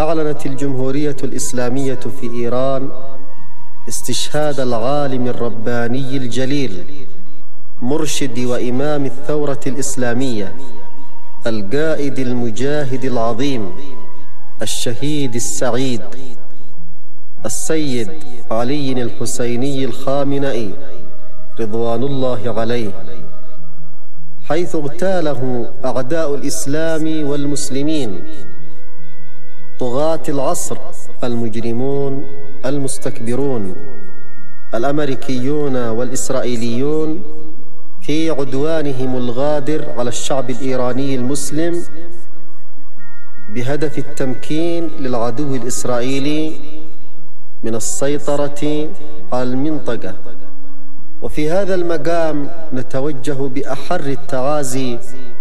أعلنت الجمهورية الإسلامية في إيران استشهاد العالم الرباني الجليل مرشد وإمام الثورة الإسلامية القائد المجاهد العظيم الشهيد السعيد السيد علي الحسيني الخامنئي رضوان الله عليه، حيث اغتاله أعداء الإسلام والمسلمين طغاة العصر المجرمون المستكبرون الأمريكيون والإسرائيليون في عدوانهم الغادر على الشعب الإيراني المسلم بهدف التمكين للعدو الإسرائيلي من السيطرة على المنطقة. وفي هذا المقام نتوجه بأحر التعازي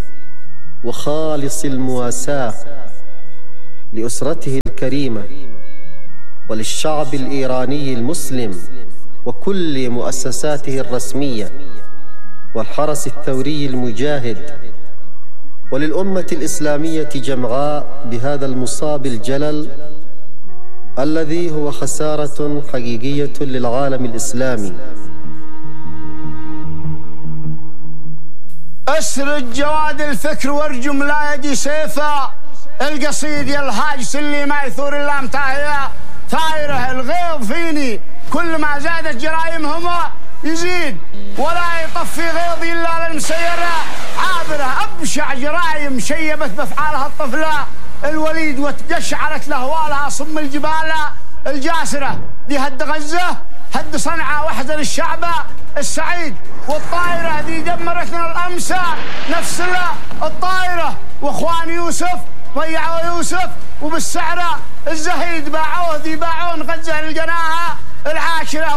وخالص المواساة لأسرته الكريمة وللشعب الإيراني المسلم وكل مؤسساته الرسمية والحرس الثوري المجاهد وللأمة الإسلامية جمعاء بهذا المصاب الجلل الذي هو خسارة حقيقية للعالم الإسلامي. اسرد جواد الفكر وارجم لا يدي سيفا، القصيد يا الهاجس اللي ما يثور الا متاهيه، ثايره الغيظ فيني كل ما زادت جرايمهم يزيد، ولا يطفي غيظي الا للمسيره عابره، ابشع جرايم شيبت بافعالها الطفله الوليد وتقشعرت لاهوالها صم الجبال الجاسره، دي هد غزه هد صنعاء واحزن الشعب السعيد، والطائره ذي دمرتنا الامس نفس الطائره، واخوان يوسف ضيعوا يوسف وبالسعره الزهيد باعوه ذي باعون غزه للقناها العاشره،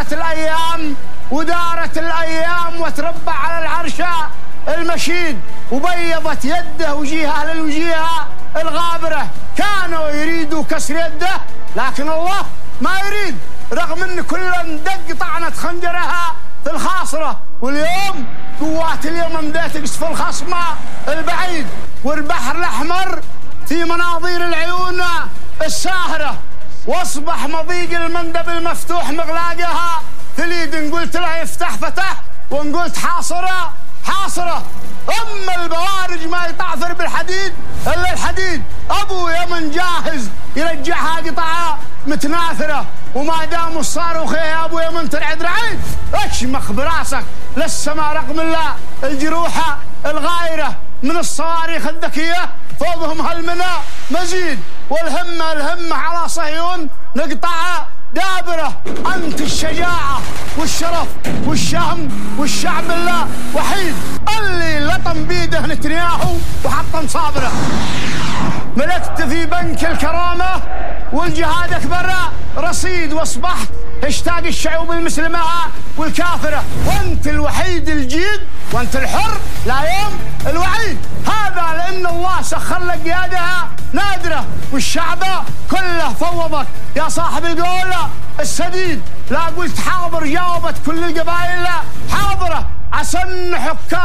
ودارت الايام وتربع على العرش المشيد، وبيضت يده وجيهه للوجيهه الغابره، كانوا يريدوا كسر يده لكن الله ما يريد، رغم ان كل دق طعنه خنجرها في الخاصره، واليوم قوات اليمن بدات تقصف الخصم البعيد، والبحر الاحمر في مناظير العيون الساهره، واصبح مضيق المندب المفتوح مغلاقها في اليد، ان قلت له يفتح فتح وان قلت حاصره، اما البوارج ما يطعثر بالحديد الا الحديد، ابو يمن جاهز يرجعها قطعه متناثره، وما دام الصاروخ يا ابو يمن ترعد رعيد اشمخ براسك للسماء، رغم الله الجروحه الغايره من الصواريخ الذكيه فوقهم هالمنى مزيد، والهمه على صهيون نقطعها دابره، انت الشجاعه والشرف والشهم والشعب الله وحيد اللي لطم بيده نتنياهو وحطم صابره، ملكت في بنك الكرامه والجهاد اكبر رصيد، واصبحت اشتاق الشعوب المسلمه والكافره، وانت الوحيد الجيد وانت الحر لا يوم الوعيد، هذا لان الله سخر لك قيادها نادره، والشعب كله فوضك يا صاحب القول السديد، لا قلت حاضر جاوبت كل القبائل حاضره، عسى ان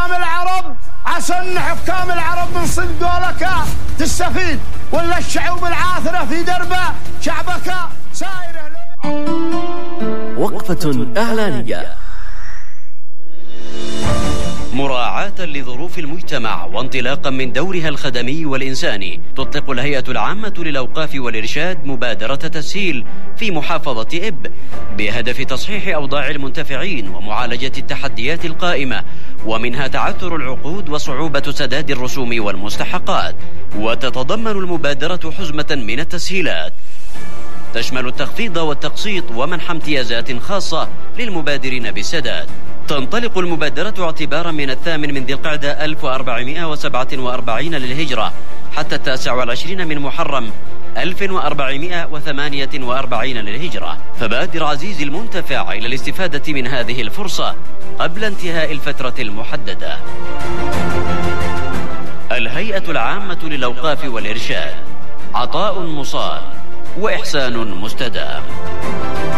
حكام العرب من صدق قولك تستفيد، ولا الشعوب العاثره في دربه شعبك سايره. وقفة إعلانية. مراعاة لظروف المجتمع وانطلاقا من دورها الخدمي والإنساني، تطلق الهيئة العامة للأوقاف والإرشاد مبادرة تسهيل في محافظة إب بهدف تصحيح أوضاع المنتفعين ومعالجة التحديات القائمة، ومنها تعثر العقود وصعوبة سداد الرسوم والمستحقات. وتتضمن المبادرة حزمة من التسهيلات تشمل التخفيض والتقسيط ومنح امتيازات خاصة للمبادرين بالسداد. تنطلق المبادرة اعتبارا من 8 ذي القعدة 1447 للهجرة حتى 29 من محرم 1448 للهجرة، فبادر عزيزي المنتفع إلى الاستفادة من هذه الفرصة قبل انتهاء الفترة المحددة. الهيئة العامة للأوقاف والإرشاد، عطاء مصال وإحسان مستدام.